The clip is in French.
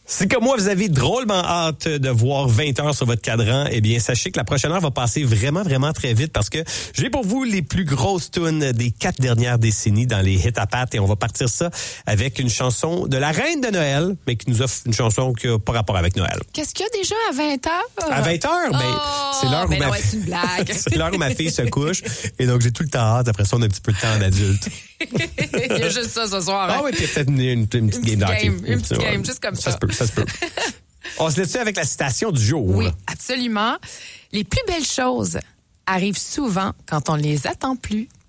Si comme moi, vous avez drôlement hâte de voir 20 heures sur votre cadran, eh bien, sachez que la prochaine heure va passer vraiment, vraiment très vite parce que j'ai pour vous les plus grosses tunes des 4 dernières décennies dans les hits à pattes et on va partir ça avec une chanson de la Reine de Noël, mais qui nous offre une chanson qui n'a pas rapport avec Noël. Qu'est-ce qu'il y a déjà à 20 heures? À 20 heures? C'est l'heure où ma c'est une blague. c'est l'heure où ma fille se couche et donc j'ai tout le temps hâte. Après ça, on a un petit peu de temps d'adulte. Il y a juste ça ce soir. Ah oui, puis peut-être une petite game d'hockey. Une petite game, juste comme ça. Ça se peut. On se laisse avec la citation du jour. Oui, absolument. Les plus belles choses arrivent souvent quand on les attend plus.